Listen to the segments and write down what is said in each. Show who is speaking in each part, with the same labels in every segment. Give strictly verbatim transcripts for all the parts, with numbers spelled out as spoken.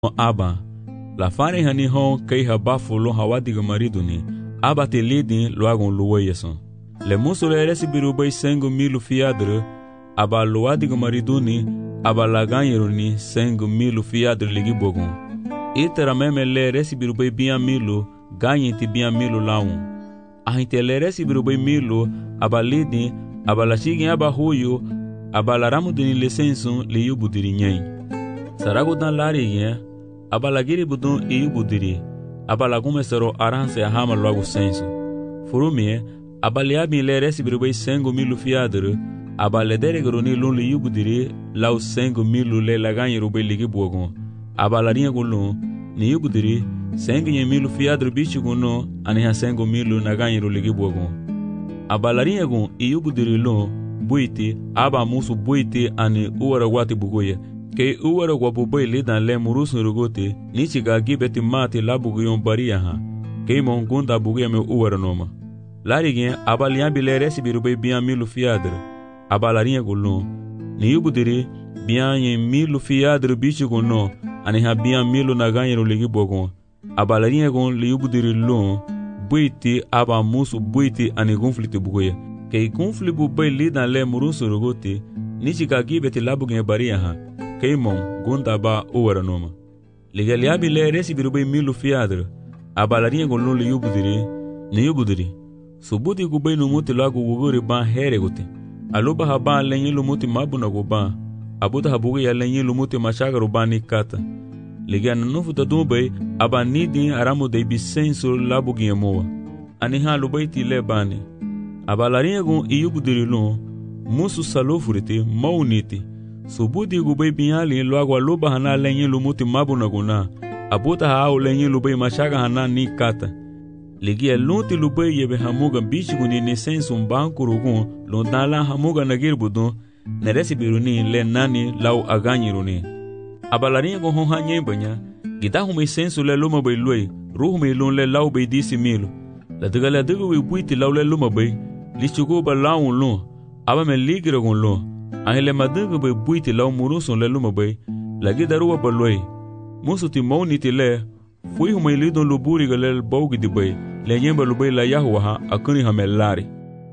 Speaker 1: Aba la fane hani hon kei habafu lo hawadiga mariduni aba te lidin lo agon lo yeson le muso le resi birubai sengo milu fiadre aba lo adiga mariduni aba la ganyeruni sengo milu fiadre ligi bogon itera meme le resi birubai bia milu ganyenti bia milu laun ahinte le resi birubai milu aba lidin aba la chigin aba huyo aba la ramudini le sensun le yubudiri nyai sarago dan lari yen abalagiri budun e budiri abala comesero aranse hama logo senso furumie abaliabi le resi birubai sengo milu fiadre abale deregroni lun li budiri lau sengo milu le laganyi rubai ligi bogon abalarinha gulun ni budiri sengo milu fiadre bichi guno ani ha sengo milu naganyi ru ligi bogon abalarinha gun e budiri lun buiti aba musu buiti ani uwara wati bugoye ke uwara wabubai lidan le murusun rugote ni chiga gibeti mati labuguyon bariya ha ke mongunda buguya me uwara noma larigien abaliambi le resi birubai bian milu fiadre abalarinha gulun ni yubudiri bian yen milu fiadre bichi guno ani ha bian milu naganyero ligi bogon abalarinha gun li yubudiri lun buiti aba musu buiti ani gunfliti buguya ke gunfli bubai lidan le murusun rugote ni chiga gibeti labuguyon bariya ha Keimon gunda ba uwara noma ligaliabi le resi birubai milu fiadre abalarinha golun li yubudiri ni yubudiri subudi gubai numuti lagu wuguri ban here guti aluba haban lenyi lumuti mabuna guban abuta habugi ya lenyi lumuti mashagaru bani kata ligana nufu tadubai abanidin aramu de bisenso labugi yemoa aniha lubai ti le bani abalarinha gun yubudiri lun musu salofuriti mauniti subudi gubai binyali loagwa luba hana lenyi lumuti mabuna guna abuta hao lenyi lubai mashaga hana ni kata ligia lunti lubai yebe hamuga bichi guni ni sensu mbanku rugun lundala hamuga nagir budun neresi biruni le nani lau aganyi runi abalarinha go honha nyembanya gidahu me sensu le luma bai luai ruhu me lun le lau bai disi milu la diga la diga we buiti lau le luma bai lichugo ba laun lun aba me ligira gun lun ahele madinga be buiti lau murusun le luma bay lagi daruwa baloi musu ti mauni ti le fui humai lidon luburi galel baugi di bay le nyemba lubay la yahuwa ha akuni hamelari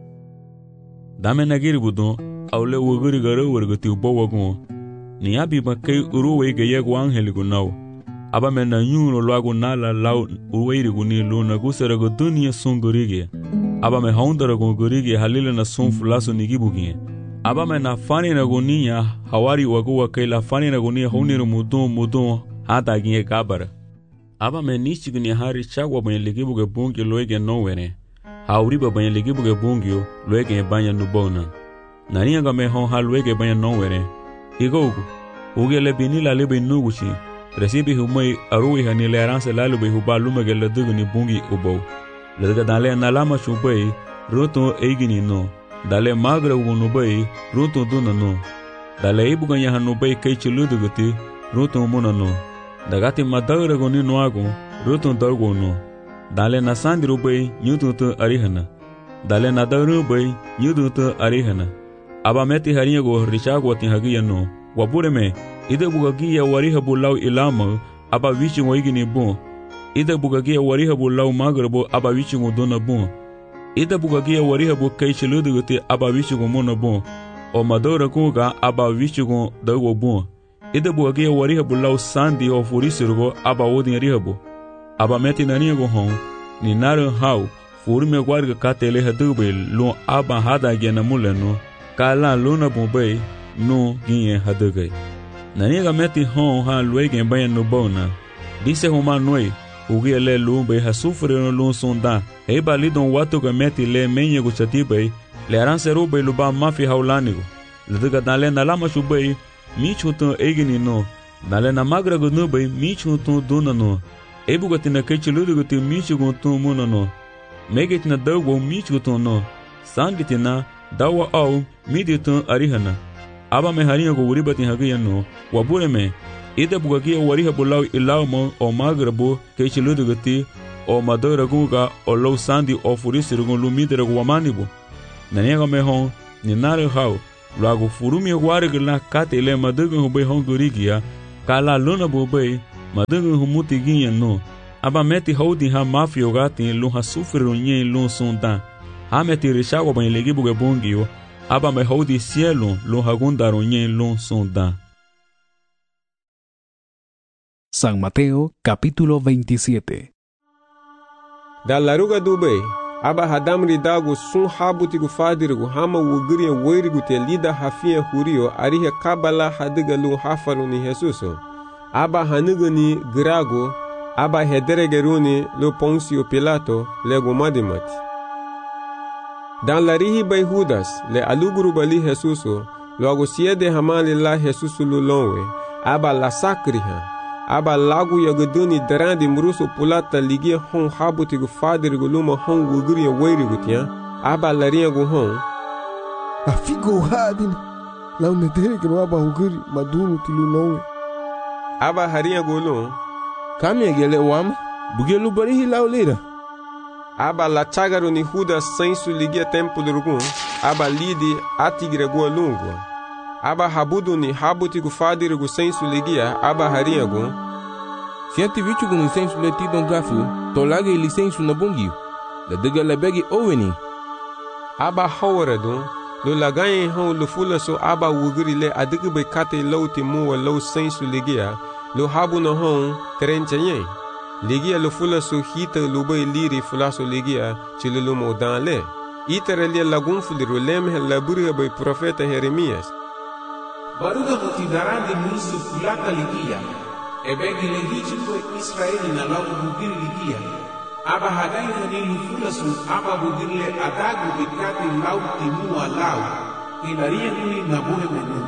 Speaker 1: dame nagiri budon au le wuguri gara warga ti ubawa gun ni abi ba kei uruwe ga yegu angeli gunau aba me na nyuno luagu nala lau uweiri guni luna gusera go dunia sungurigi aba me haundara gun gurigi halile na sunfu laso nigibugi aba me na fani na gunia hawari waguwa kai la fani na gunia honiru mudun mudun hata ginye kabara aba me nichi gunia hari chagwa banye ligibuge bungi loege nowene hauriba banye ligibuge bungi loege banya nubona nani nga me hon ha loege banya nowene igogu ugele binila lebe nuguchi resibi humai arui hani le aranse lalube huba lumege le duguni bungi ubo lega dale nalama chubai roto eigini no dale magra ugunu bai ruto duna no dale ibuga ya hanu bai kai chuludu guti ruto muna no dagati madagra goni no ago ruto dargo no dale na sandiro bai nyutu to arihana dale na daru bai nyutu to arihana aba meti hariya go richago tin hagiya no wabure me ide buga giya wariha bulau ilama aba wichi ngoigini bon ide buga giya wariha bulau magrabo aba wichi ngodona bon ida bugagia wariha bu kai chiludu guti aba wichugo mono bon o madora kuga aba wichugo dago bon ida bugagia wariha bu lau sandi o furisirgo aba wodin rihabu aba meti nani go hon ni naru hau furme gwarga katele hadube lo aba hada gena muleno kala luna bombai no ginye hadugai nani ga meti hon ha luege bayan no bona dise homa noi ugi le lumbe ha sufre no lun sonda e balidon watu ga meti le menye go chatibai le aranseru be luba mafi haulanigo le daga dale na lama shubai mi chuto egini no dale na magra go no be mi chuto dona no e bugati na kechiludu go ti mi chugo to muno no megit na dawo mi chuto no sanditina dawa au midito arihana aba me harinha go uribati hagiya no wabure me ida bugagia wariha bulau ilaumo o magrabo kechiludu go ti o madora guga o low sandi o furisir gun lumidere guamanibo naniega mehon ni nare hau lago furumi guarigla katele madugo hube hongurigia kala luna bubei Madungu humuti ginha no. Aba meti houdi ha mafio gati lu ha sufru nye lu sundan. Ha meti rishawa ban legi buge bongio. Aba me houdi cielo lu ha gundaro nye lu sundan.
Speaker 2: San Mateo capítulo veintisiete.
Speaker 3: Da laruga dubei, aba hadam ridago sun habutigu fadirigu hama wugriya weirigu te lida hafia hurio arihe kabala hadiga lu hafaru ni Jesuso. Aba hanugani grago, aba hederegeruni lu Ponsio Pilato lego madimati. Dan larihi bay Judas le aluguru bali Jesuso, logo siede hamali la Jesuso lu lonwe, aba la sakriha. Aba lagu ya geduni derandi muruso pulata ligia hon habutigu fadirigu luma hon wugriya weirigu tia, aba laria gu hon.
Speaker 4: Afigo hadin, lau neteregero aba hugri madunu tilu nowe.
Speaker 3: Aba haria gu lum.
Speaker 4: Kami gele wam, bugelu barihi lau lira.
Speaker 3: Aba la chagaru ni Judas sensu ligia tempo durgun, aba lidi atigre gu lungu. Aba habudu ni habutigu fadirigu sensu ligia, aba haria gu.
Speaker 5: Sienti vichugu ni sensu le tidon gafu, tolage ili sensu na bungio. Le diga le begi oweni.
Speaker 3: Aba hawaredu, lo lagaye hon lo fula so aba wugri le adigu be kate lauti muwa lau sensu ligia, lo habu na hon terenchaye. Ligia lo fula so hita lo be liri fula so ligia, chile lo modan le. Itere lia lagun fuliru lemhe laburiga be profeta Jeremias.
Speaker 6: Baruga kutidarandi musu fulata ligia. Ebegi legichi kwa Israeli na lagu bugiri ligia. Aba hadai hanilu fulasu aba bugiri le adagu bikati lau timua lau. Ilaria nuni nabuhe menu.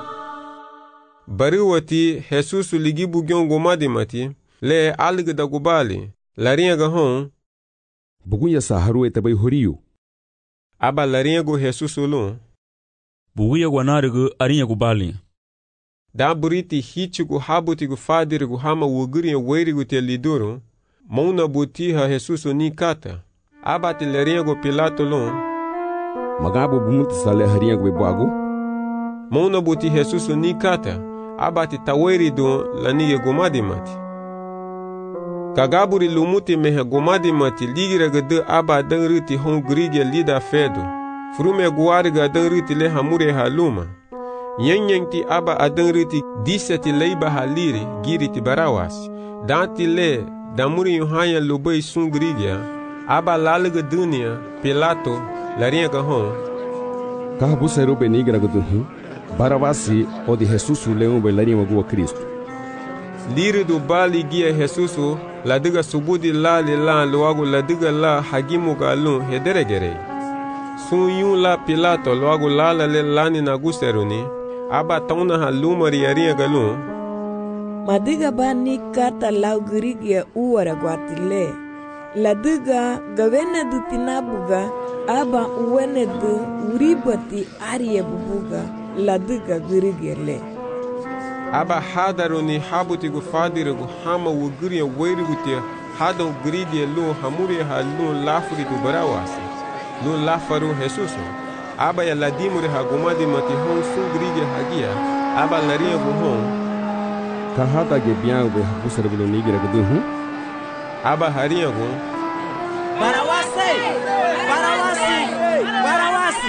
Speaker 3: Bariwati Jesusu ligi bugyon gomadimati le alga da gubali. Laria gahon.
Speaker 7: Bugunya saharu etabai horiyo.
Speaker 3: Aba laria go Jesusu lu.
Speaker 1: Buguya guanarigu arinha gubali.
Speaker 3: Da buriti hichigu habutigu fadirigu hama wugriya weirigu te liduru, mauna butiha Jesusu ni kata. Aba te leriago Pilato lu.
Speaker 7: Magabo bumuti sale hariago bebago.
Speaker 3: Mauna buti Jesusu ni kata. Aba te taweridu lanige gomadimati. Kagaburi lumuti mehe gomadimati ligira gede aba dengriti hon grigia lida fedu. Frume guariga dengriti le hamure haluma. Yen ti aba adengriti diseti leiba haliri giriti barawas. Danti le damuri yuhanya lubei sungrigia. Aba laliga dunia Pilato laringa hon.
Speaker 7: Kahabu sero benigra guduhu. Barawasi o de Jesusu leon be laringa gua Cristo.
Speaker 3: Liri do bali gia Jesusu ladiga subudi la li la luagu ladiga la hagimu galun hederegere. Sun yun la Pilato luagu la la le lani na guseruni. Aba tauna ha lumari yaria galun.
Speaker 8: Madiga ba ni kata lau girigia uwara guatile. Ladiga gawene du tinabuga aba uwene du uribati arie bubuga. Ladiga girigia le.
Speaker 3: Aba hadaruni habutigu fadirigu hama wugriya weirigu te hadau girigia lu hamuri ha lu lafuri du barawasi. Lu lafaru Jesusu. Aba ya ladimuri ha gumadi mati hon sungrigia hagia. Aba laria gu hon.
Speaker 7: Kahata ge biang be habusar bulo nigira guduhu.
Speaker 3: Aba haria gu.
Speaker 9: Barawasi! Barawasi! Barawasi!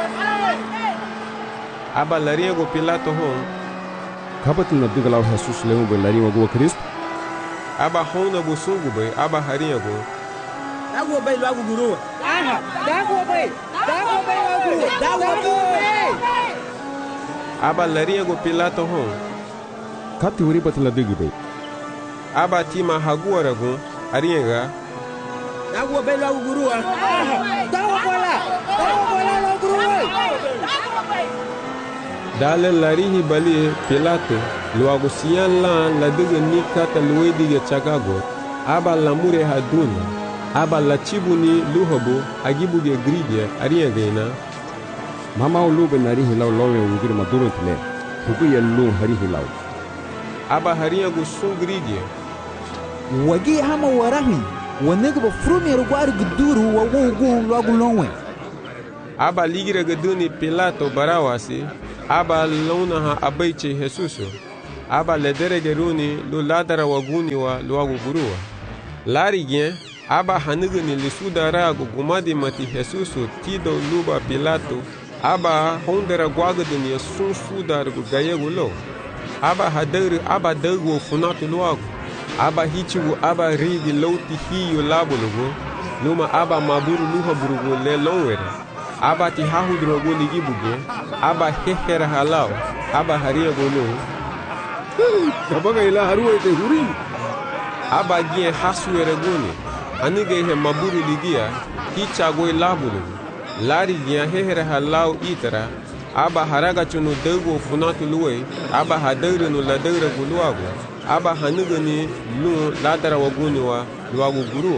Speaker 3: Aba laria gu Pilato hon.
Speaker 7: Kabatin na digalau Jesus leon be laringa gua Cristo.
Speaker 3: Aba hon na busungu be aba haria gu.
Speaker 9: Dago bay lagu guru. Aha, dago bay. Dago bay lagu. Dago bay.
Speaker 3: Aba laria gu Pilato hon.
Speaker 7: Kati uri batla digi bay.
Speaker 3: Aba tima haguara gu aringa.
Speaker 9: Dago bay lagu guru. Aha, dago bola. Dago bola lagu guru.
Speaker 3: Dale larihi bali Pilato luagu sian la la diga ni kata luwe diga chagago. Aba lamure haduna. Aba la chibuni luhobo agibu ge gridia aria gena.
Speaker 7: Mama ulube nari hilau lowe ungiri maduro tile. Huku ya lu hari hilau.
Speaker 3: Aba haria gu sungridia.
Speaker 10: Wagi hama warahi. Wanega ba frumi rugwari guduru wa wugu luagu lonwe.
Speaker 3: Aba ligira geduni Pilato barawasi. Aba lona ha abaiche Jesusu. aba lederege runi lu ladara waguni wa luagu gurua. Lari gen aba hanigani li sudaragu gumadi mati Jesusu tido luba Pilato aba hondera guagadani ya sun sudaragu gayegu lo. Aba hadari aba dagu funatu luagu. Aba hichigu aba rigi louti hiyo labulugu. Luma aba maburu luha burugu le longwere. Aba ti hahudrogu ligibuge. Aba hehera halao. Aba haria golo.
Speaker 4: Kabaga ila haruwa ite huri.
Speaker 3: Aba gien hasuere guni. Anige he maburu ligia. Hichagoi labulugu. Lari gien hehera halao itara. Aba haraga chunu dagu funatu luwe. Aba hadari no ladara guluagu. Aba hanigani lu ladara waguni wa luagu gurua.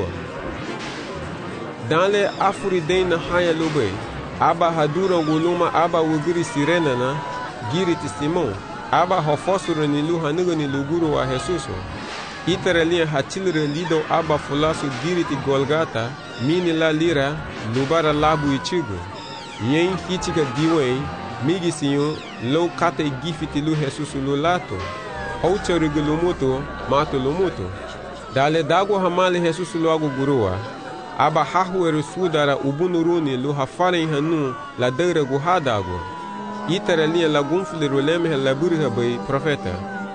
Speaker 3: Danle afuri dena haya lube. Aba hadura guluma aba wugiri sirena na giri ti Simon. Aba hofosuru ni lu hanigani luguru wa Jesuso. Itara liya hachilre lido aba fulasu giri ti Golgata. Mini la lira lubara labu ichigu. Yen hichika diwen migi siyo lo kate gifiti lu Jesusu lu lato. Hauchari gulumuto mato lumuto. Dale dago hamale Jesusu lu agu gurua. Aba hahuere sudara ubunuruni lu hafare hanu la dere guhadago. Itara liya la gunfle roleme la burha bay profeta.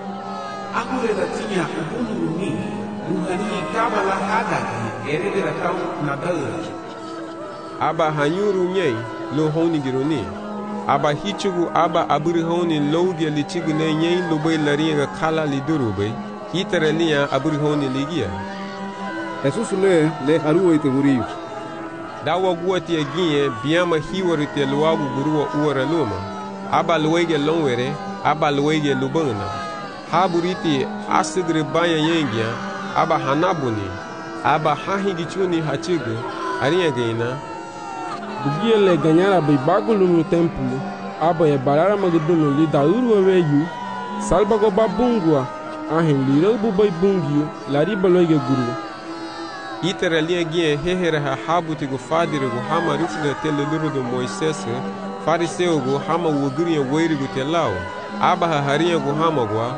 Speaker 6: Agure ratinya ubunuruni lu hani kaba la hadagi erede rakau na dere.
Speaker 3: Aba hanyuru nyei lu honi gironi. Aba hichugu aba aburi honi logia lichigu ne nyei lu bay laringa kala liduru bay. Itara liya aburi honi ligia.
Speaker 4: Jesus le le haruwa ite huriyu.
Speaker 3: Dawa guati ya ginye biyama hiwari te luagu gurua uwara luma. Aba luwege longwere, aba luwege lubana. Haburiti asigri banya yengia, aba hanabuni. Aba hahigi chuni hachigu, ariya gaina.
Speaker 11: Dugie le ganyara bai bagulu no templo, aba ya barara magudunu li dauru weyu, salbago babungwa, ahin liro bubai bungiu, lariba loige guru.
Speaker 3: Itara liya gien hehera ha habuti gu fadiri gu hama rufle tele luru du Moisese, fariseo gu hama wugiri ya weiri gu telao, aba ha haria gu hama gua.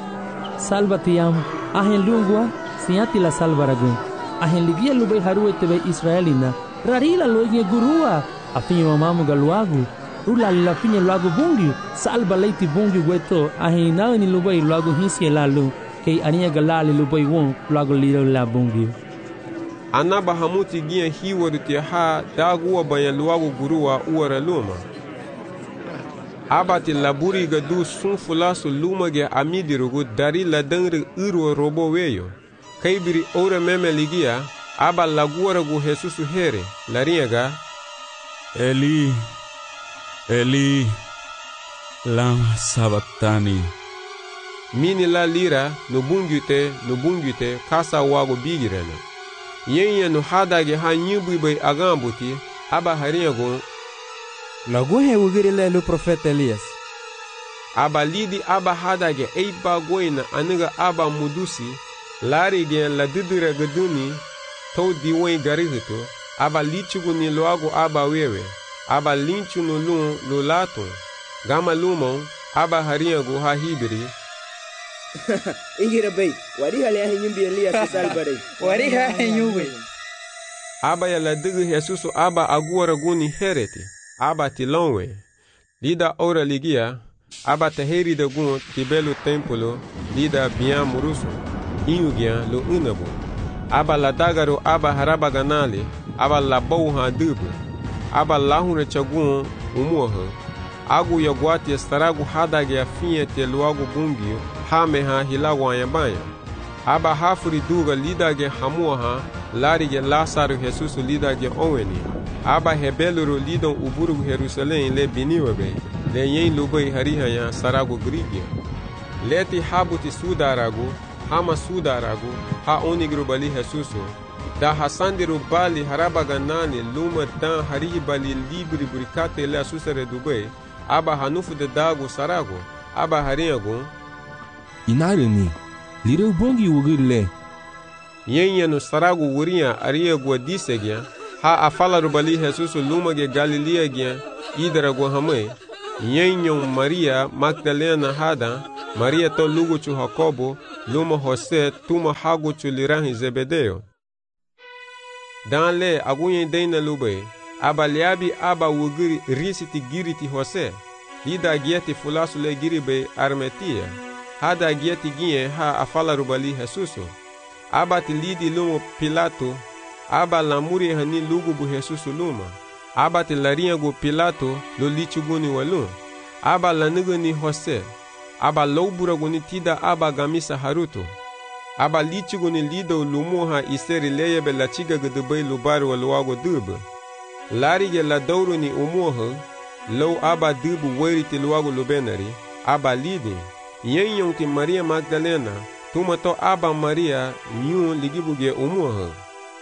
Speaker 12: Salvatiam, ahen lungua, siati la salvaragun, ahen ligia lubai haruwe tebe Israelina, rarila loige gurua, afinyo mamamu galuagu, rula la finye luagu bungiu, salva leiti bungiu gueto, ahen naani lubai luagu hinsi lalu, kei ania galali lubai won, luagu liro la bungiu.
Speaker 3: Anaba hamuti gien hiwari te ha daguwa banya luagu gurua uwara luma. Abati laburi gadu sun fulasu luma ge amidirugu dari ladangri urwa robo weyo. Kaibiri ora meme ligia, aba laguwara gu Jesusu here, lariaga.
Speaker 1: Eli, Eli, lama sabatani.
Speaker 3: Mini la lira, nubungute, nubungute, kasa wagu bigirana. Yenye no hadage ha nyubu bay agambuti aba hariago
Speaker 10: lagu he wugiri le lu profeta Elias.
Speaker 3: Aba lidi aba hadage eiba goina aniga aba mudusi lari gen la didira gaduni to diwen garihito aba lichugu ni loago aba wewe aba linchu no lu lo lato gama lumon aba hariago ha hibiri.
Speaker 9: Ingira bay, wari hale ahin yumbi Elias salbare.
Speaker 10: Wari ahin yumbi.
Speaker 3: Aba ya la digi Jesusu aba aguara guni hereti. Aba tilonwe. Lida ora ligia. Aba taheri da gun tibelu templo. Lida bian murusu. Inyugian lo unabu. Aba la dagaro aba haraba ganale. Aba la bouha dubu. Aba lahune chagun umuha. Agu ya guati estaragu hadage ya finye te luagu bungio. Hame ha hilagu ayabanya. Aba hafuri duga lidage hamua ha. Larige Lasaru Jesusu lidage oweni. Aba hebeluru lidon uburu Jerusalem le biniwebe. Le yen lubai harihaya saragu grigia. Leti habuti sudaragu. Hama sudaragu. Ha onigru bali Jesusu. Da hasandiru bali harabaganani luma dan harihi bali libri burikate le asusare dubai. Aba hanufu de dagu saragu. Aba hariagu.
Speaker 5: Inarani, lireu bongi wugirle.
Speaker 3: Yenye no saragu wuria aria gua disegya, ha afala rubali Jesusu luma ge Galilea gya, idara gua hamay, yenye Maria Magdalena hada, Maria to lugu chu Jacobo, luma Jose, tuma hagu chu lirahi Zebedeo. Dan le agunye deina lube, aba liabi aba wugiri risiti giriti Jose, lida gieti fulasu le giribe armetia, hada gieti ginye ha afala rubali Jesuso. Aba ti lidi lumo Pilato, aba lamuri hani lugu bu Jesuso luma, aba ti larinha gu Pilato lo lichuguni walun, aba lanuguni Jose, aba loburaguni tida aba gamisa haruto, aba lichuguni lido lumuha iseri leyebe la chiga gudubay lubar waluago dub. Larige la dauruni umuha, lo aba dubu weriti luago lubenari, aba lidi, yen ti Maria Magdalena, tumato aba Maria yun ligibuge umuha.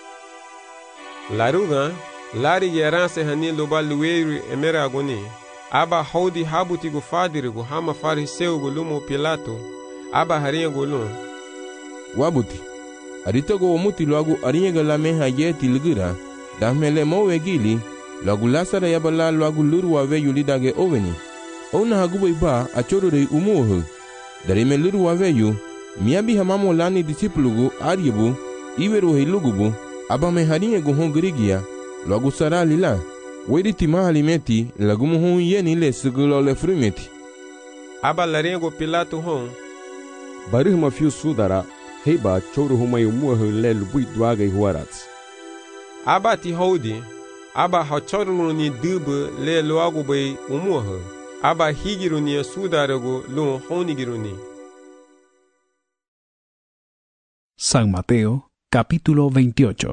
Speaker 3: Laruga, larige ranse hani luba luweru emeragoni, aba haudi habutigu fadirigu hama fariseugu lumu Pilato, aba harinha gulun.
Speaker 5: Wabuti, aritago omuti luagu arinha la meha yeti ligira, dahmele mowe gili, luagu lasara yabala luagu luru wave yulidage oveni. Ona hagubo iba achoro rei umuohu. Darime luru wave yu, miabi hamamo lani disipulugu ariebu, iweru heilugubu, aba me harinha guhon girigia, luagu sara lila. Wedi tima halimeti lagumu hon yeni le segulo le frumeti.
Speaker 3: Aba laringo Pilato hon.
Speaker 7: Barih ma fiu sudara, heba choro humay umuohu le lubui duaga ihuarats.
Speaker 3: Aba ti hodi, aba ha choro ni dubu le loago bay umuohu, aba higiru ni sudarago lo honigiru ni.
Speaker 2: San Mateo, capítulo veintiocho.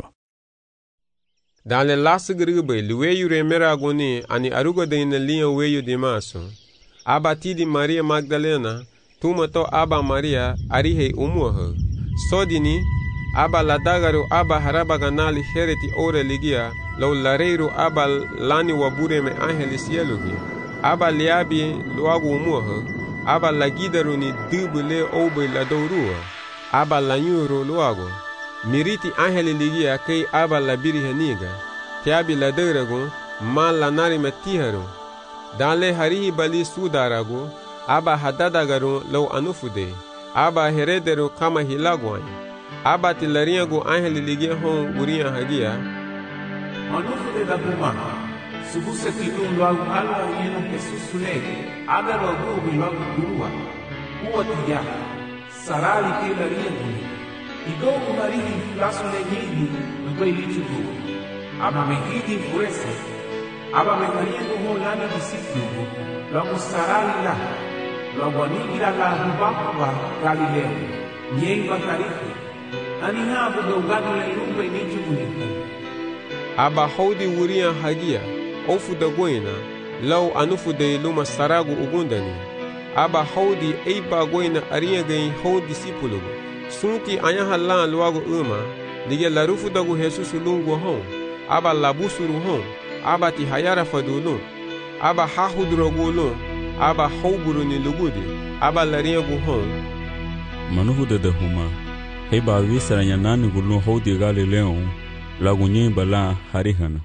Speaker 3: Dans le lasu grube, luweyu remeragoni ani aruga de in liya weyu di maso. Aba tidi Maria Magdalena, tumato aba Maria arihe umuohu. Sodini, aba ladagaru aba haraba ganali hereti ore ligia, lau lareiru aba lani wabure me angeli sielugi. Aba liabi luagu umuohu, aba lagidaru ni dubu le obe ladorua, aba lanyuru luagu. Miriti angeli ligia kei aba labiri heniga, tiabi laderagu, mal lanari metiharu. Dale harihi bali sudaragu, aba hadadagaru lau anufude, aba herederu kama hilagwani, aba tilariagu angeli ligia hon uria hagia.
Speaker 6: Anufude da buma, subuse kilun loagu ala yeno Jesus lege, agaro agu loagu gurua, uwa tiya, sarali ke lariagu. Igogo marihi flaso legidi nubai lichugu. Aba mehidi furese. Aba mehariego ho lana disiplugu. Logo sarali la. Logo nigira la hubakwa Galileo. Nyeiba karifi. Aniha abu gano le lumbe lichugu niku.
Speaker 3: Aba hodi wuria hagia. Ofu da goina. Lau anufu de luma saragu ugundani. Aba hodi eiba goina ariagay ho disipulugu. Sunti anyaha lan luago uma, liga larufu dagu Jesus lungu hon, aba labusuru hon, aba ti hayara fadulun, aba hahudrogulun, aba hauburu ni lugudi, aba lariagu hon.
Speaker 1: Manuhu de dehuma, heba visara nyanani gulun hodi Galileo, lagunye bala harihana.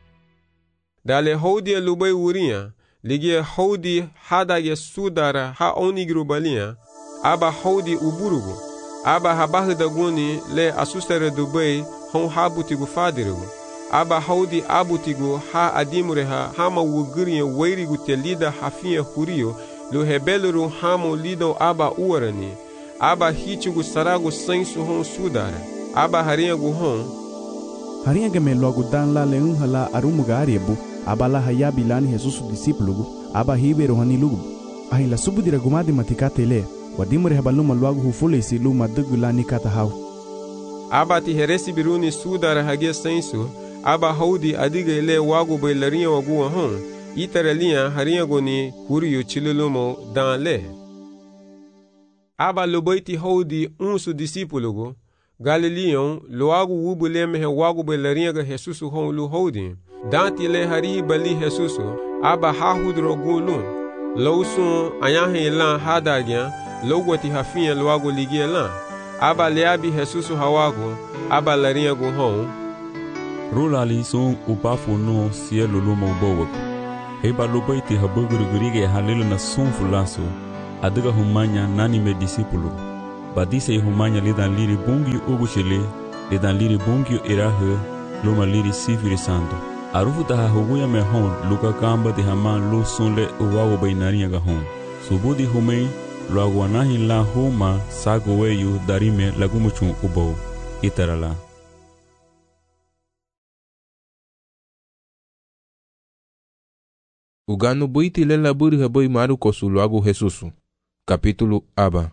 Speaker 3: Dale hodi lubay wuria, liga hodi hadage sudara ha onigru balia, aba hodi uburugu. Aba habahu daguni le asustere dubai hon habutigu fadirigu. Aba haudi abutigu ha adimureha hama wuguriye weirigu te lida hafiya hurio lu hebeluru hamo lido aba uarani. Aba hichugu saragu sensu hon sudara. Aba hariagu hon.
Speaker 13: Hariaga me logo dan la leun hala arumuga ariebu. Aba la hayabi lani Jesus disiplugu. Aba hiberu hani lugu. Ahin la subudira gumadi matikate le. Wadimure habaluma luagu hufulesi luma dugulani kata hau.
Speaker 3: Aba ti heresi biruni sudara hagia sensu, aba haudi adiga ile wagu bay larinha wagu hon, itara linha harinha goni huriyo chilulumo dan le. Aba lubaiti haudi unsu disipulugu, Galileon luagu wubule mehe wagu bay larinha ga Jesusu hon lu haudi, danti le harihi bali Jesusu, aba hahudro gulun, lausun anyahe ilan hadagyan, logwati hafiya luago ligia lan. Aba leabi Jesusu hawago, aba larinha gu hon.
Speaker 1: Rulali son upafu no cielo lumo bowak. Heba lubaiti habugurugurige halilu na son fulaso. adiga humanya nani me discípulo. Badise humanya lidan liri bungi uguchile, lidan liri bungi irahe, luma liri sifiri sando. Arufu taha huguya me hon, luka kamba di haman lu sunle uwawo bainariya ga hon. Subudi humei, luagu anahin la huma sago weyu darime lagumuchun ubo. Itarala.
Speaker 5: Ugano buiti le laburi heboi maru kosu luagu Jesusu. Capítulo aba.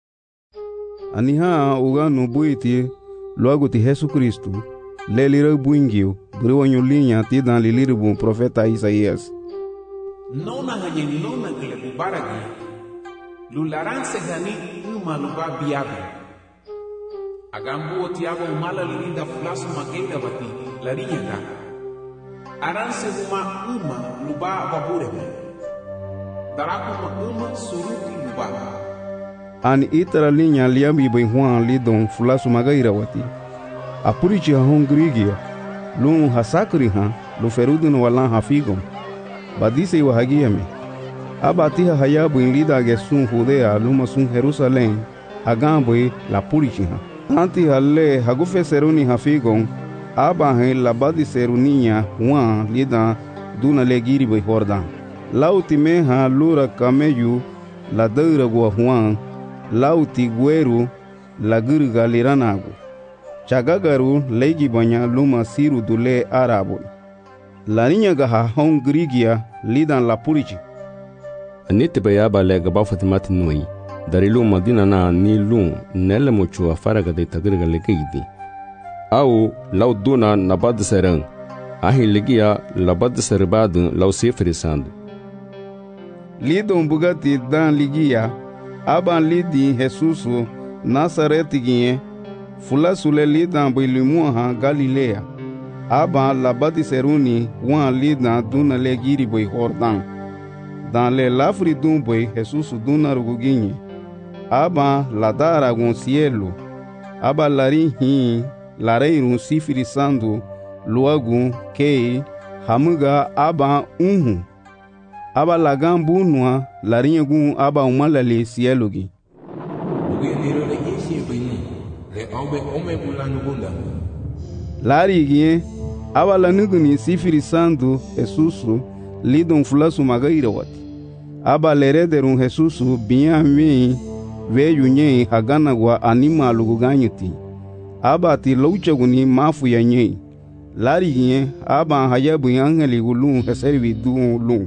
Speaker 14: Aniha ugano buiti luagu ti Jesu Cristo. Le lira buingio, briwanyo linha ti dan lilir bun profeta Isaías.
Speaker 6: Nona hanye nona gele bubaragi. Lularanse gani uma luba biabe. Agambu otiago umala lilinda fulasu magenda bati larinya ka. Aranse uma uma luba babureme. Daraku ma uma suruti luba.
Speaker 14: An itara linha liambi bem Juan lidon fulasu magaira wati. Apurichi ha hongrigia. Lun hasakri ha lu ferudun walan hafigom. Badise wa hagiame. Abatiha hayabu in lida gesun Judea luma sun Jerusalem. Agambwe la purichi ha. Anti halle hagufe seruni hafigom. Aba he la badi seruninha Juan lida duna legiri be Jordan. Lauti meha lura kameyu la deura gua Juan. Lauti gueru la gurga liranago. Chagagaru legi banya luma siru dule arabo. La niña gaha hongrigia lidan la purichi.
Speaker 7: Anite bayaba le gaba fatimati nui. Dari luma dina na ni lum nelle muchu afaraga de tagriga legeidi. Au lau duna nabad serang. Ahi legia labad serbad lau sefrisand.
Speaker 14: Lidon bugati dan ligia. Aban lidi Jesusu Nasaretigie. Fula sule lidan bilimuha Galilea. Aba labadi seruni wan lidan duna legiri boy Jordan. Dan le lafri dun boy Jesus duna ruguginye. Aba ladara gun cielo. Aba lari hi lareirun sifiri sandu luagun kei hamuga aba unhu. Aba lagan bunwa larinye gun aba umalale cielo gi. Lari gie aba la nuguni sifiri sandu Jesusu lidon fulasu magaira wati. Aba lerederun Jesusu binyami veyu nye hagana gwa anima luguganyuti. Aba ti louchaguni mafu ya nye. Lari gie aba hayabu angeli gulun heservi dun lun.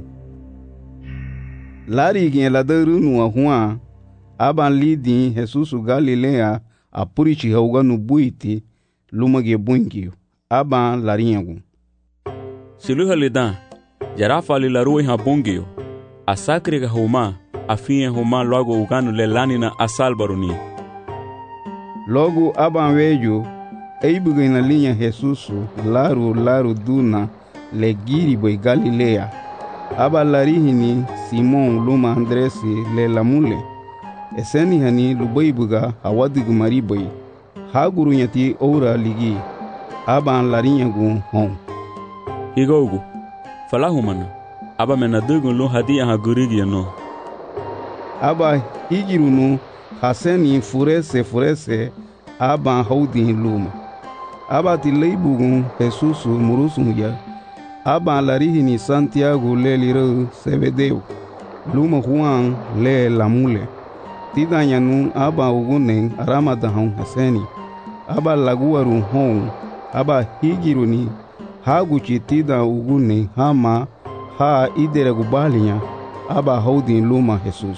Speaker 14: Lari gie la derunu wa Juan. Aba lidi Jesusu Galilea apurichi hauganu buiti lumage buingio. Aba larinyagu.
Speaker 1: Siluha lidan, jarafa li larui ha bungio. Asakri ga huma, afinye huma logo uganu le lanina asalbaruni.
Speaker 14: Logo aba weju, eibuga ina linha Jesusu, laru laru duna, le giri boy Galilea. Aba larihini Simon luma Andresi le lamule. Eseni hani lubaibuga hawadigu mariboy. Haguru nyati ora ligi. Aba larinyagu hon.
Speaker 1: Igogu, falahumana. Aba menadugun lu hadia ha gurigi no.
Speaker 14: Aba higirunu haseni furese furese aba haudin luma. Aba tileibugun Jesusu murusun ya. Aba larihini Santiago le liro Sebedeo. Luma Juan le lamule. Tidanyanu aba ugunen aramadahon haseni. Aba laguaru hon. Aba higiruni haguchi tida ugune hama ha idere gubalinya. Aba haudin luma Jesus.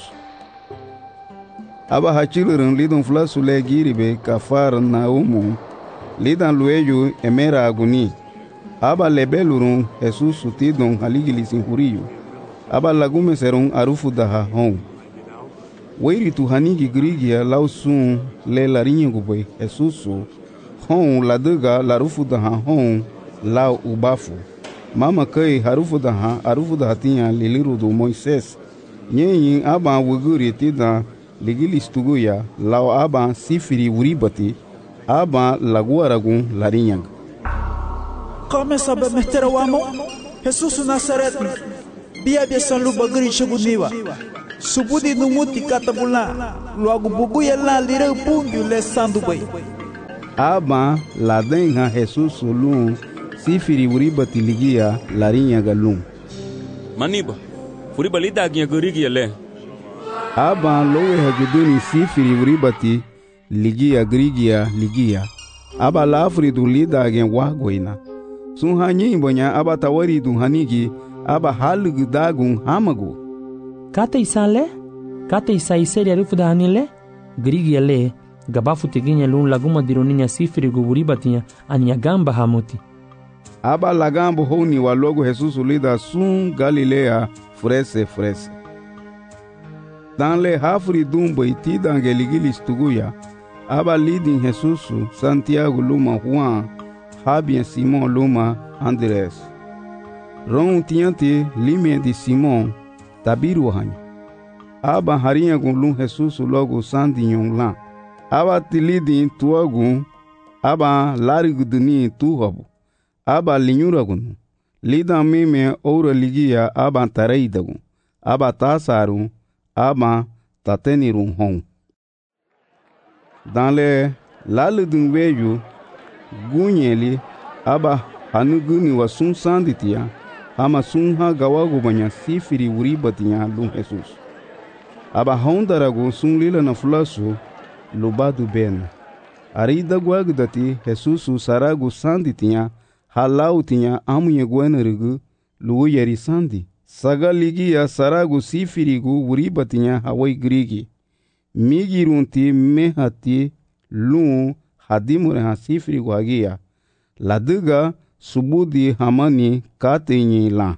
Speaker 14: Aba hachilurun lidon flasu le giribe kafar na umu. Lidan lueju emera aguni. Aba lebelurun Jesus tidon haligilisin huriyo. Aba lagume serun arufu daha hon. Weiri tu hanigi grigia lausun le larinye gubwe Jesusu. Hon la dega larufu daha hon lau ubafu. Mama kai harufu daha arufu daha tinha liliru do Moises. Nyenyin aba wuguri tida ligilis tuguya lau aba sifiri uribati aba laguaragun larinyang.
Speaker 10: Kame sabe mehtera wamo Jesus Nazaret. Bia bia san lu bagri chaguniwa. Subudi no muti katabula. Logo bugu ya la lira pungu le sandu bay.
Speaker 14: Aba la denha Jesus lum sifiri uriba tiligia larinha galum.
Speaker 1: Maniba, furiba lida ginha gurigia le.
Speaker 14: Aba lowe haguduni sifiri uribati ligia grigia ligia. Aba lafri du lida gen wagoina. Sun hanyi bonya aba tawari du hanigi aba halugu dagun hamagu.
Speaker 12: Kata isale? Kata isa iseri arifu da hanile? Grigia le. Gabafu teginya lun laguma dironinya sifiri guburibatinha ania gamba hamuti.
Speaker 14: Aba lagambo honi wa logo Jesus lida sun Galilea frese frese. Dan le hafri dumbo iti dangeligilis tuguya. Aba lidin Jesus Santiago luma Juan Habien Simon luma Andres. Ron tiante lime de Simon tabiru hanyi. Aba harinha gun Jesus logo sandinyon lan. Aba tilidin tuagun, aba lariguduni tuhabu, aba linyuragun, lidan mime oura ligia aba tareidagun, aba tasarun, aba tatenirun hon. Dans le laludun veju, gunyeli, aba hanuguni wa sun sanditia, ama sunha gawagu banya sifiri uribatinya lum Jesus. Aba hondaragu sun lila na fulasu, lubadu ben. Arida guagdati Jesus saragu sandi tinha, halau tinha amunye guenerigu, lugu yeri sandi. Saga ligia saragu sifirigu uriba tinha hawai grigi. Migirunti mehati lu hadimure ha sifirigu hagia. Laduga subudi hamani katenyi la.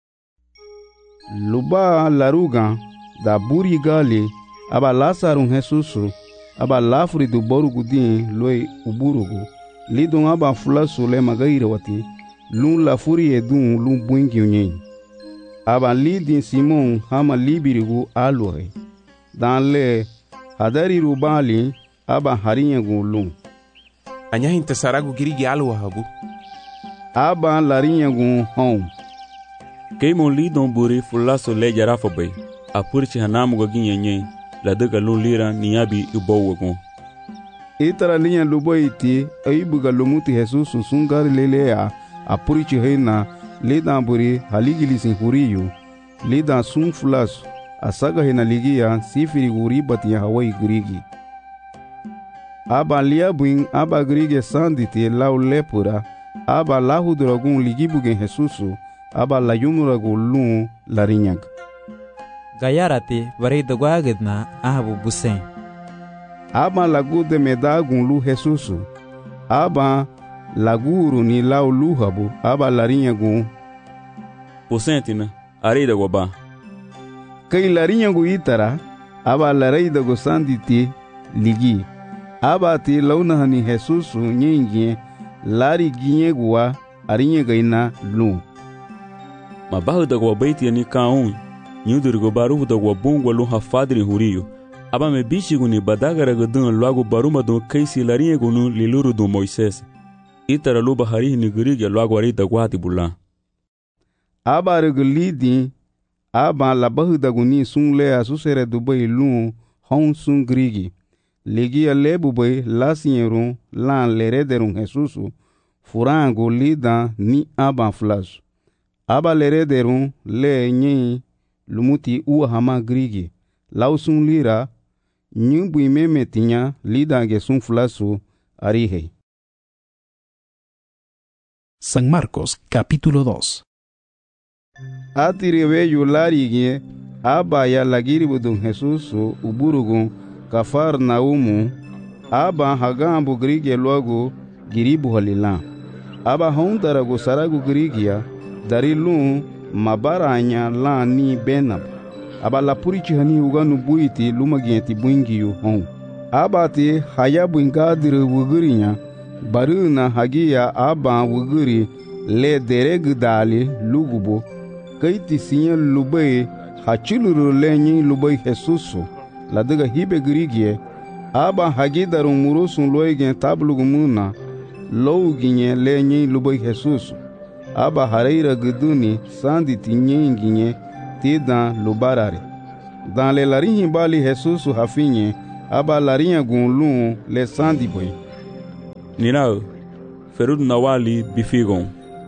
Speaker 14: Luba laruga da buri gali aba lasarun Jesusu. Aba lafri du borugu din loi uburugu lidon aba fulasu le magaire wati lun la furi edun lun buingi unyen aba lidin Simon hama libirigu alore dan le hadari rubali aba harinyagu lun
Speaker 5: anyahin tasaragu girigi alwa habu
Speaker 14: aba larinyagu hom
Speaker 1: keimon lidon buri fulasu le jarafa bay apurchi hanamu goginyenyen la daga lun lira niyabi ibowagon.
Speaker 14: Itara linha lubo iti aibuga lumuti Jesus sungar lelea apurichi heina lidan buri haligilisin huriyu lidan sun fulas asaga hena ligia sifiri uribati ya hawai grigi. Aba liabuin aba grige sanditi lau lepura aba lahudragun ligibugen Jesusu aba layumuragu lun larinyag.
Speaker 10: Gayarati varida guagedna ahabu busen.
Speaker 14: Aba lagu de medagun lu Jesusu. Aba laguru ni lau luhabu aba larinyagun.
Speaker 1: Busentina arida guaba.
Speaker 14: Kai larinyagu itara aba lareida go sanditi ligi. Aba ti launahani Jesusu nyingie lari ginye gua arinyegaina lu.
Speaker 1: Mabahu da guabaiti ni kaun. Nyudurgo baru da guabungwa lu hafadri huriyo. Aba me bichigu ni badagara gadun luagu baruma don kaisi larinye gunu liluru don Moises. Itara lu bahari ni gurige luagu arida guati bulan.
Speaker 14: Aba regulidi aba labahu da guni sun le asusere dubai lu hon sun grigi. Ligia lebu bay lasinyeru lan lerederun Jesusu furango lida ni aba flash. Aba lerederun le nyi lumuti uwa hama grigi. Lausun lira nyumbu imeme tinya lida ge sun flasu arihe.
Speaker 2: San Marcos capítulo dos.
Speaker 14: Atire yularigi aba ya lagiribu dun Jesusu uburugun Kafarnaumu aba hagambu grigi logo giribu halila. Aba hondarago saragu grigia darilun mabaranya la ni benab. Aba la purichi hani uganu buiti lumagienti buingiyu hon. Aba ti hayabu ingadiri wugurinya baruna hagia aba wuguri le dereg dali lugubo kaiti sinya lubai hachuluru lenyi lubai Jesusu la daga hibe grigie aba hagidaru murusun loigen tablugumuna louginye lenyi lubai Jesusu aba hareira guduni sandi tinyenginye tidan lubarare Dans le larinhi bali Jesus hafinye aba larinha gun lun le sandi boy.
Speaker 1: Nirao, ferud nawali bifigon.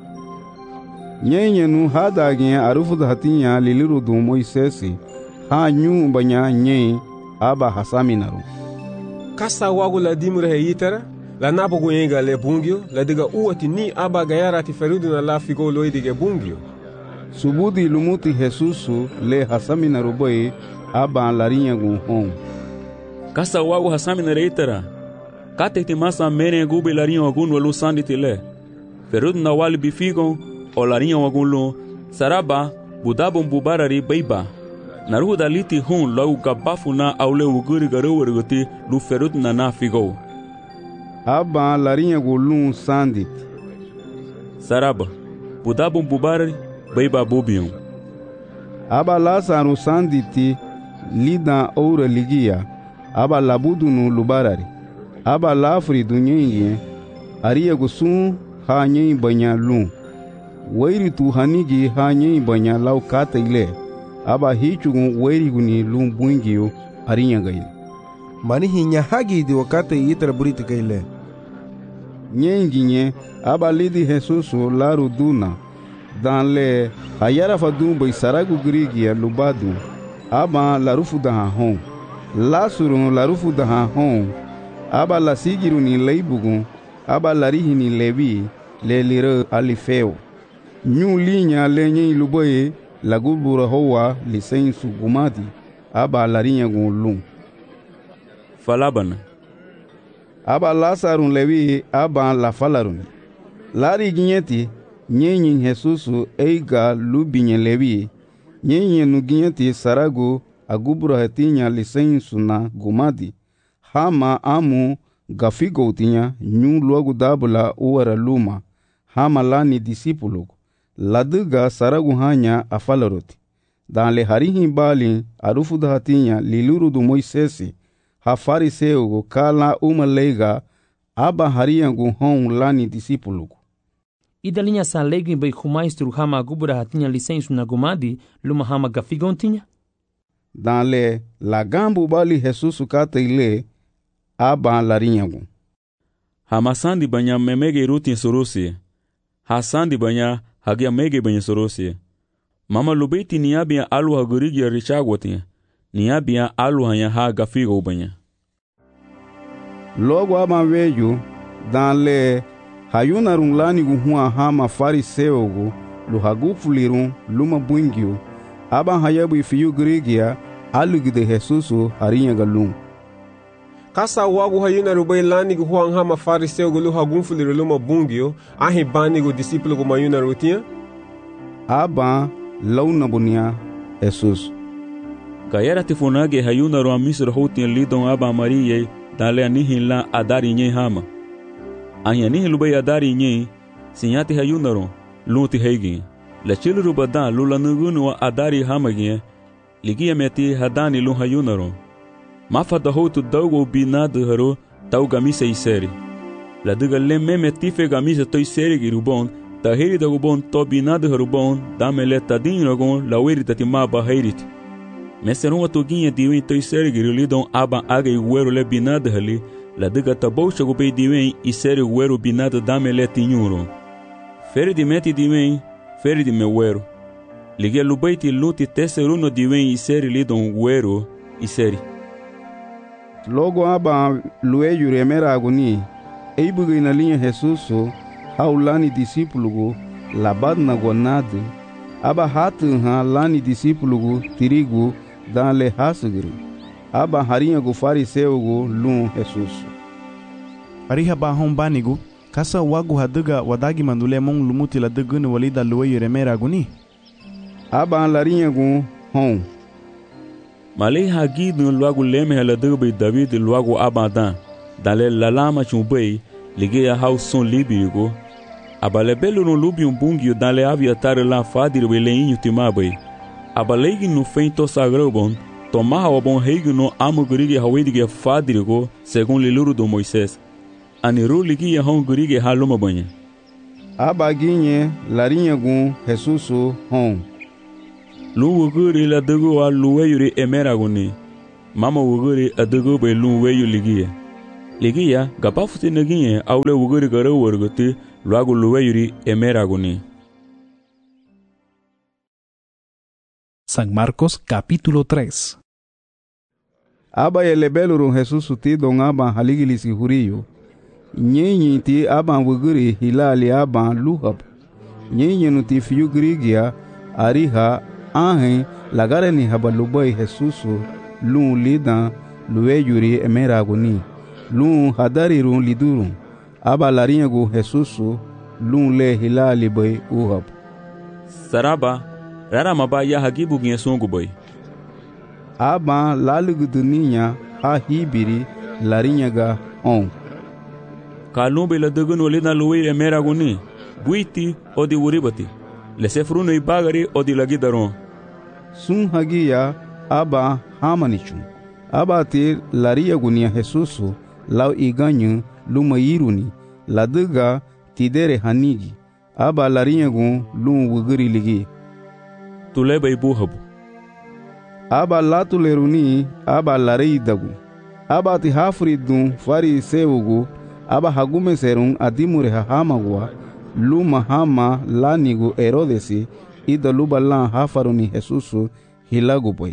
Speaker 14: Nyenye nu hadagin arufu hatinya liliru du Moisesi ha nyu banya nye aba hasaminaru.
Speaker 3: Kasa wagu la dimure he yitara la napo guyenga le bungyo la diga uati ni aba gayara ti ferudu na la figo loi dige bungyo.
Speaker 14: Subudi lumuti Jesusu le hasaminaru boy aba larinha gun hon.
Speaker 1: Kasa wagu hasaminaru yitara kate ti masa mene gube larinha wagun walu sandi tile ferudu na wali bifigon o larinha wagun lu saraba budabon bubarari beiba. Naruhu daliti hun lau gabafu na aule uguri garewerguti lu ferut na na figo.
Speaker 14: Aba larinha gulun sandit.
Speaker 1: Saraba, budabun bubarari, beiba bubion.
Speaker 14: Aba lasaru sanditi lida oura ligia. Aba labudunu lubarari. Aba lafri dunyenye. Aria gusun ha nyen banya lun. Wairi tu hanigi ha nyen banya lau kata ile. Aba hichugun weiriguni lum buingio arinya gaile.
Speaker 4: Mani hinya hagi di wakate yitra buriti gaile.
Speaker 14: Nyenginye aba lidi Jesusu laru duna. Dan le hayara fadun bai saragu grigia lubadu. Aba larufu daha hon. Lasurun larufu daha hon. Aba lasigiruni leibugun. Aba larihini levi le lire alifeo. Nyu linya le nyen luboye. Lagubura hoa lisensu gumadi aba larinha gun
Speaker 1: Falabana.
Speaker 14: Aba lasarun levi aba la falarun. Lari ginyeti nyenyin Jesusu eiga lubinye levi. Nyenyin nu ginyeti sarago agubura hetinya lisensu na gumadi. Hama amu gafigo tinya nyu luagu dabula uara luma. Hama lani disipulugu. Laduga saragu hanya afalaroti. Dan le harihin bali arufu hatinya liluru du Moisesi ha fariseugo kala uma leiga aba hariangu hon lani disipulugu.
Speaker 12: Idalinha sa leigin bai humaistru hama gubura hatinya lisensu na gumadi luma hama gafigontinya.
Speaker 14: Dan le lagambu bali Jesusu kata ile aba larinyagu.
Speaker 1: Hama sandi banya memege rutin sorosi. Ha sandi banya hagia mege banya sorosi. Mama lubeti niabia alu hagurigi richagwati. Niabia alu hanya ha gafigo banya.
Speaker 14: Logo ama veju dan le hayuna runglani guhua hama fariseugo lu hagufulirun luma buingio aba hayabu ifiyu grigia alugide Jesusu harinha galum.
Speaker 3: Kasa wagu hayuna rubai lani guhua hama fariseugo lu hagunfuliru luma bungio ahi bani gu disipulu gu mayuna rutia.
Speaker 14: Aba launa bunia Jesus.
Speaker 1: Kayera tifunage hayuna ru amisro hotin lidon aba Mariye dale anihin la adari nye hama. Ahi anihin lubai adari nye sinyati hayuna ru luti heigi. La chilu rubadan lula nugunu wa adari hama gye ligia meti hadani lu hayuna ru. Mafada hotu daugo binadu haro tau gamise iseri. La duga le meme tife gamise toi seri girubon ta heri da gubon to binadu harubon damele tadin rogon la weri tati maba herit. Meseron wa toginha diwen toi seri girulidon aba aga iguero le binadu hali la duga taboucha gubei diwen iseri guero binadu damele tinyuro. Feri di meti diwen feri di mewero. Ligia lubaiti luti teseruno diwen iseri lidon guero iseri.
Speaker 14: Logo aba lueju remera agoni eibuga ina linha Jesusu haulani disipulugu labadna gonade aba hatu ha lani disipulugu tirigu dan le hasugiri aba harinha gu fariseugu lun Jesusu.
Speaker 13: Ariha ba hon banigu kasa wagu haduga wadagi mandule mong lumuti la dugunu walida lueju remera agoni
Speaker 14: aba larinha gu hon.
Speaker 1: Malay hagidu luagu leme hala dubi David luagu abadan dale lalama chumbei ligia hau son libigo abale belo no lubi um bungio dale aviatar la fadir weleinho timabai abalegi no feito sagrobon tomaha o bon heigo no amugurigi hawedige fadirgo segun liluru do Moisés aniru ligia hongurigi haluma banha
Speaker 14: abaginhe larinha gun Jesusu hon.
Speaker 1: lu wuguri la dugu wa lu weyuri emeraguni mama wuguri adugu be lu weyu ligiya ligiya gabafuti nagiye awle wuguri gara warguti luagu lu weyuri emeraguni.
Speaker 2: San Marcos capítulo tres.
Speaker 14: Aba yelebeluru Jesus ti don aba haligilisi huriyo. Nyenyi ti aba wuguri hilali aba luhab. Nyenyi nuti fiyu grigia ariha ahe lagare ni habalubai Jesus lu lida luwejuri emeraguni. Lu hadariru liduru. Aba larinyagu Jesus lu le hilali bai uhab.
Speaker 1: Saraba rara maba ya hagibu ginye songu bai.
Speaker 14: Aba laluguduninya ha hibiri larinyaga on.
Speaker 1: Kalumbe la dugunu lina luwe emeraguni. Buiti odi uribati. Lesefruno ibagari odi lagidaron.
Speaker 14: Sun hagiya aba hamanichun. Aba ti lariyagunia Jesusu lau iganyu lumayiruni. Laduga tidere hanigi. Aba lariyagun lum wuguri ligi.
Speaker 1: Tuleba ibuhabu.
Speaker 14: Aba latuleruni aba laridagu. Aba ti hafridun fari sewugu. Aba hagume serun adimure hahamagwa. Luma hama lanigu Herodesi ida luba lan hafaruni Jesusu hilagu boy.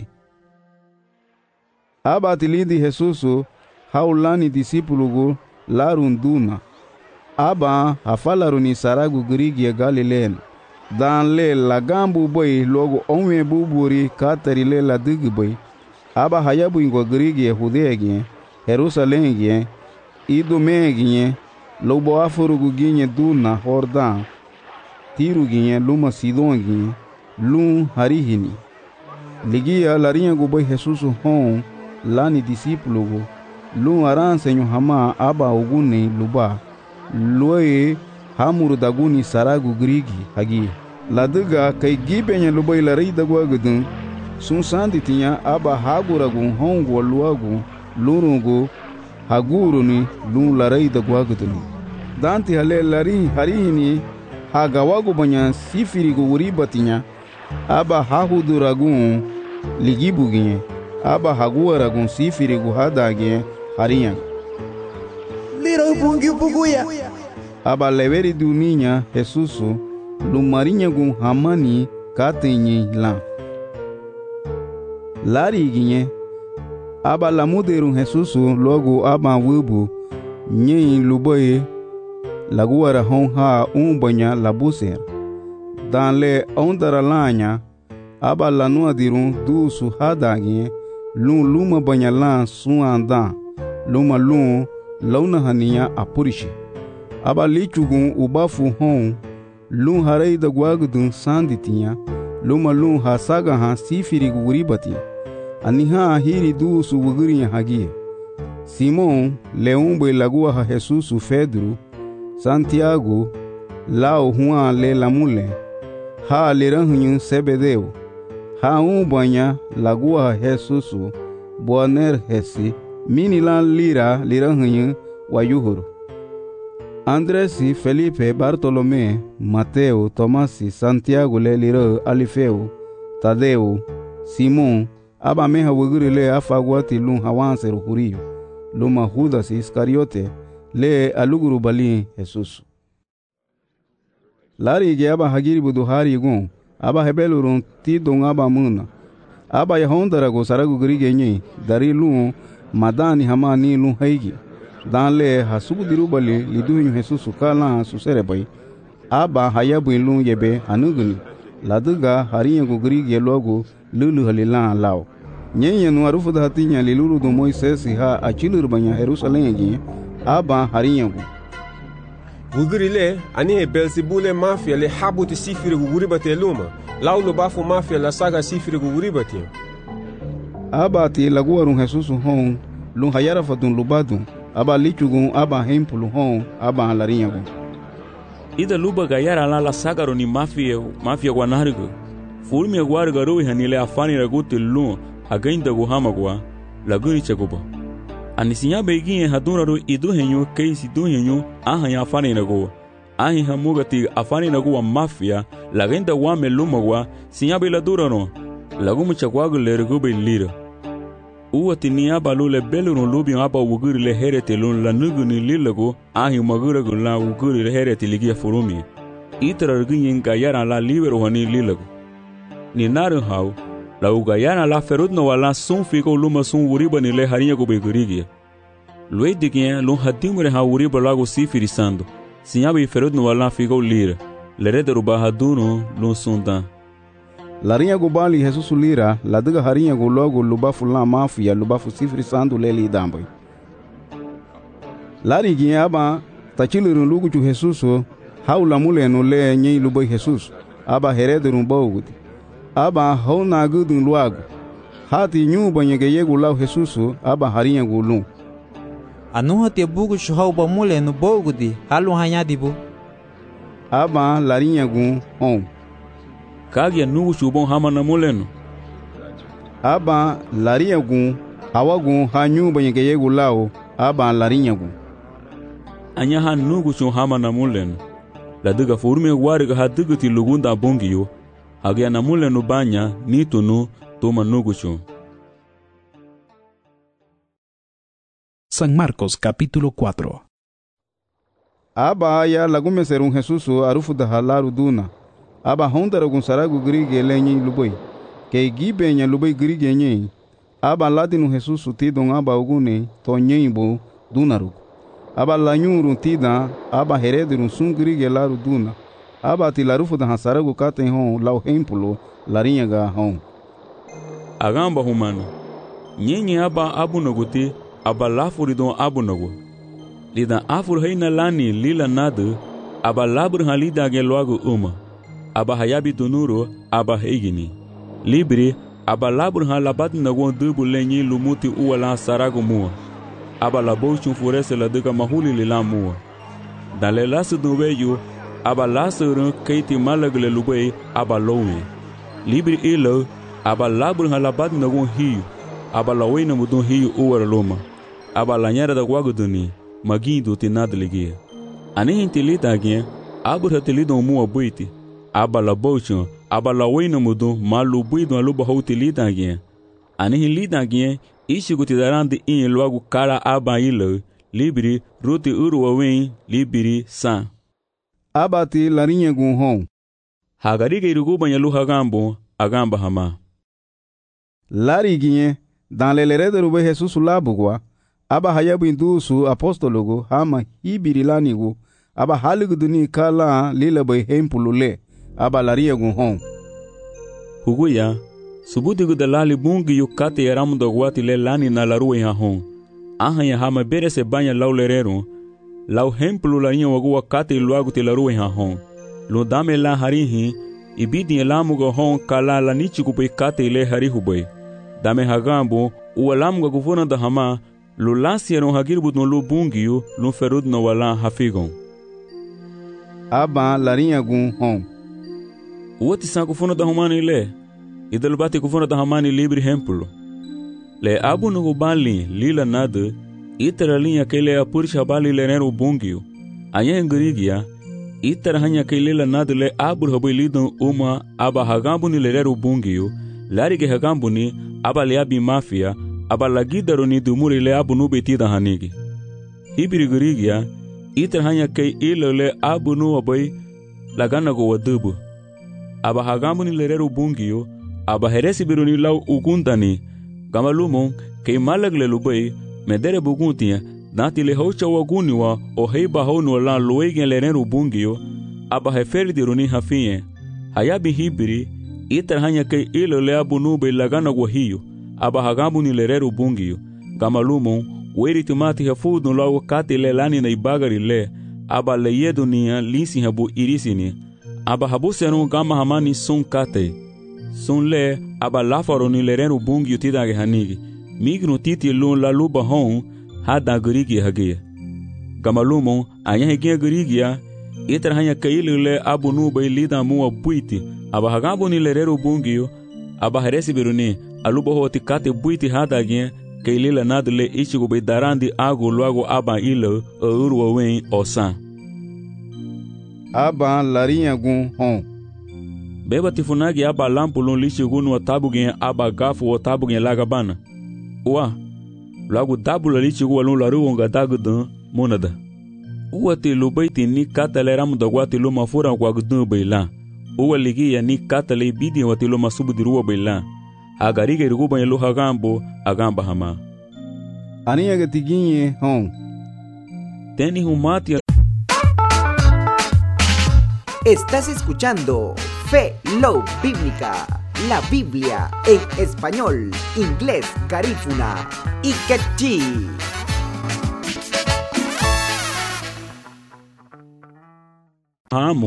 Speaker 14: Aba tilidi Jesusu haulani disipulugu larunduna. Aba hafalaruni saragu grigia Galileen. Dan le lagambu boy logo onwe buburi katari le la digi boy. Aba hayabu ingo grigia Hudegie, Jerusalengie, Idumegie, lobo afurugu ginye duna Hordan, tiru ginye luma Sidon ginye, lum harihini. Ligia larinha gubai Jesusu hon, lani disipulugu, lum aransenyo hama aba ugune luba, luaye hamuru daguni saragu grigi hagi. Laduga kai gibenye lubai larai dagwa gudun, sun sanditinya aba haguragun hongu luagu, lurungu, haguruni lum larai dagwa gudun. Danti hale lari harihini hagawagu banya sifirigu uribatinya aba hahuduragun ligibuginye aba haguaragun sifirigu hadage hariyan.
Speaker 9: Liro bungi buguya.
Speaker 14: Aba leveri duninya Jesusu lumarinyagun hamani katenye la. Lari ginye aba lamuderun Jesusu logo aba wubu nye luboye laguara hon ha un banya labuser. Dan le ondara lanya aba lanua dirun du su hadagi lun luma banya lan sun andan luma lun launa hania apurishi. Aba lichugun ubafu hon lun harei da guagudun sanditinya luma lun hasaga han sifiri guribati aniha hiri du su wugurinya hagie. Simon leumbe lagua ha Jesusu Pedro Santiago, Lao Juan le lamule, ha liranhunyu Sebedeu, ha un banya lagua Jesusu, Boaner Hesi, minilan lira liranhunyu wayuhuru. Andresi, Felipe, Bartolomé, Mateo, Tomasi, Santiago le lira Alifeu, Tadeu, Simon, aba meha wuguri le afagwati lun hawanseru huriyo, luma Judas Iscariote, le aluguru bali Jesus. Lari ge aba hagiri buduhari gun aba hebelurun ti don aba muna aba yahondara go saragu grige nyi dari lu madani hamani lu haigi dan le hasugu diru bali liduhinu Jesus kala susere bai aba hayabu lu yebe hanuguni laduga hariya go grige logo lulu halila lao nyenye no arufu da hatinya liluru do Moises ha achilur banya Jerusalem gi aba hariyangu
Speaker 3: wugurile ani he Belzebule mafia le habuti sifiri guguribate luma laulu bafu mafia la saga sifiri guguribate
Speaker 14: aba ti laguarun Jesusu hon lun hayara fatun lubadun aba lichugun aba hempulu hon aba halariyangu
Speaker 1: ida luba gayara la la saga roni mafia mafia guanarigo furmi aguarga roi hanile afani raguti lun hagainda guhamagwa laguni chaguba anisinya beginye hadunaro iduhenyo keisi duhenyo ahanya afani nago ahi hamugati afani nago wa mafia lagenda wa melumagwa sinya bela durano lagu mchakwagu lergu bay lira. Uwa tini aba lo le belurun lubi aba wuguri le herete lun la nugu ni lilagu ahi maguragu la wuguri le herete ligia furumi. Itara rginyin gayara la libero hani lilagu. Ni narin hau, la ugayana la ferudna wala sun fiko luma sun wuriba ni le harinha go begurigia. Lue digien lun hadimure ha wuriba lagu sifiri sando. Sinyabi ferudna wala fiko lira. Lerede ruba haduno lun sundan.
Speaker 14: Larinha go bali Jesus lira, la diga harinha go logo lubafu la mafia lubafu sifri sandu leli damboy. Lari giaba tachilirun lugu chu Jesus haula mule no le nyi luboy Jesus aba herede rumbo aba hona gudun luago hati nyu banyege yego law Jesus aba harinha go lu.
Speaker 10: Anu hati bugu shuhau ba mule no bogudi halu hanyadibu.
Speaker 14: Aba larinha go on.
Speaker 1: Kagia nugu shubon hama na muleno.
Speaker 14: Aba larinha gu hawagu hanyu banyege yego law aba larinha gu.
Speaker 1: Anya ha nugu shun hama na muleno. La diga furme wariga ha diga ti lugunda bongiyo. Hagia na muleno banya ni tunu toma nugu shun.
Speaker 2: San Marcos capítulo cuatro.
Speaker 14: Aba ya lagume serun Jesus arufu da halaru duna. Aba hondara gun saragu grige lenyi luboy. Ke gibe nya luboy grige nyi. Aba ladinu Jesus tidon aba ugune to nyimbo dunaru. Aba lanyuru tida aba heredirun sun grige laru duna. Aba tilarufu da saragu katen hon lau hempulo larinha ga hon.
Speaker 1: Agamba humano. Nyenye aba abu naguti aba lafuri don abu nagu. Lida afur haina lani lila nadu aba labur halida ge loagu uma. Aba hayabi dunuro aba heigini. Libri aba labur halabat nagon dubu lenyi lumuti uwala saragu mua. Aba labochun furese la duka mahuli lila mua. Dale lasu dunweyu aba lasu keiti malagle lubei aba lowe. Libri ilo aba labur halabat nagon hiyu. Aba lawena mudun hiyu uwara loma. Aba lanyara da guaguduni magindo tinadligia. Ani intilita agien abur hatilido mua buiti. Aba la bochon aba la wena mudu malu buido aluba houtilita agien. Ani hilita agien ishi gutidarandi in logo kara aba ilo libri ruti uru wawen libri san.
Speaker 14: Aba ti larinha gun hon.
Speaker 1: Hagariga iruguba nyalu hagambo agamba hama.
Speaker 14: Lari ginye dans le lerede rube Jesus labugwa. Aba hayabu indusu apostologo hama hibiri lanigu aba haligu duni kala lila bay hempulule aba laria gun hon.
Speaker 1: Huguya subudigu dalali bungi yukate yaramu dogwati le lani na laruwe ha hon. Aha ya hama bere se banya lau lerero lau hempulu la inyo wagua kate iluagu te laruwe ha hon. Lo dame la harihi ibidi elamu go hon kala la nichiku bay kate ile harihu bay. Dame hagambo uwalamu go guvona da hama lo lansieron hagirbu no lo bungiyo lo ferud no wala hafigon.
Speaker 14: Aba larinha gun hon.
Speaker 1: Uoti san kufuna da humani le. Idel bati kufuna da humani libri hempulo. Le abu no bali lila nada. Itara linha kele apurisha bali le nero bungiyo. Anya engrigia. Itara hanya kele la nada le abu habu lidon uma aba hagambu ni le nero bungiyo. Larige hagambu ni aba le abi mafia. Aba lagidaro ni dumuri le abu nu betida hanigi. Hibiri gurigia, iter hanya kei ilo le abu nu abai lagana go wadubu. Aba hagambu ni lereru bungiyo, aba heresi biru ni lau ugundani. Gamalumon, kei malag le lubai, medere buguntia, dati le haucha waguniwa o heiba honu la luegen lereru bungiyo, aba heferi diru ni hafiye. Hayabi hibiri, iter hanya kei ilo le abu nu be lagana go hiyo. Aba hagambu ni lereru bungiyo. Gamalumon, weri tumati hafudu logo kati le lani na ibagari le. Aba le yedu niya linsi habu irisini. Aba habu seru gama hamani sun kate. Sun le, aba lafaro ni lereru bungiyo tidage hanigi. Mignu titi lun la luba hon, hada gurigi hagia. Gamalumon, anya higia gurigia, itra hanya kaili le abu nube lida mua buiti. Aba hagambu ni lereru bungiyo, aba heresi biruni, aluba hoti kate buiti hadagien ke ilila nadle ichigo be darandi agu luago aba ilo o urwa wen osan.
Speaker 14: Aba larinha gun hon.
Speaker 1: beba tifunagi aba lampulun lichigunu wa tabugen aba gafu wa tabugen lagabana. Ua, lagu dabula lichigu walun laruonga dagudan monada. Ua te lubai ti ni katale ramudagwa te luma fura kwa gudun baila. Ua ligi ya ni katale bidi wa te luma subudiruwa baila. Agarige riguba ya luha gambo agamba hama.
Speaker 14: Ania gatiginye hon.
Speaker 1: Teni humati.
Speaker 15: Estás escuchando Fe Love Bíblica, la Biblia en español, inglés, garífuna y quechí.
Speaker 1: Amo.